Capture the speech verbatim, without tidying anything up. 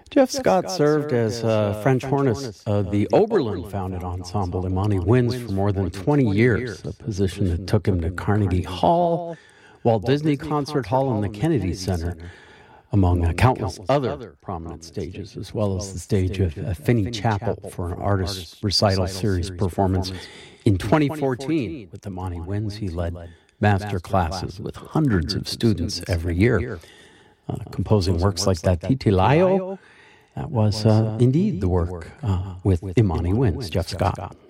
Jeff Scott served as uh, French hornist of the Oberlin-founded ensemble Imani Winds for more than twenty years, a position that took him to Carnegie Hall, Walt Disney Concert Hall, and the Kennedy Center, among uh, countless other prominent stages, as well as the stage of uh, Finney Chapel for an artist recital series performance. In twenty fourteen, with Imani Winds, he led master classes with hundreds of students every year, uh, composing works like that Titilayo. That was uh, indeed the work uh, with Imani Winds, Jeff Scott.